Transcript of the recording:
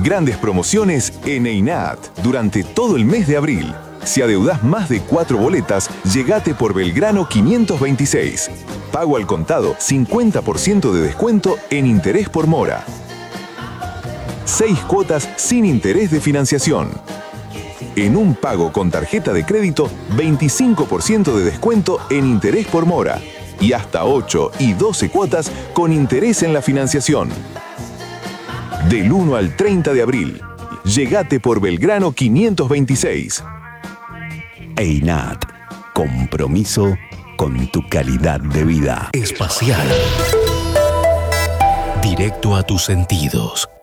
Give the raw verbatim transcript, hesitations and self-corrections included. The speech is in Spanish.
Grandes promociones en EINAT durante todo el mes de abril. Si adeudás más de cuatro boletas, llegate por Belgrano quinientos veintiséis. Pago al contado, cincuenta por ciento de descuento en interés por mora. Seis cuotas sin interés de financiación. En un pago con tarjeta de crédito, veinticinco por ciento de descuento en interés por mora. Y hasta ocho y doce cuotas con interés en la financiación. Del uno al treinta de abril. Llegate por Belgrano quinientos veintiséis. EINAT. Compromiso con tu calidad de vida. Espacial. Directo a tus sentidos.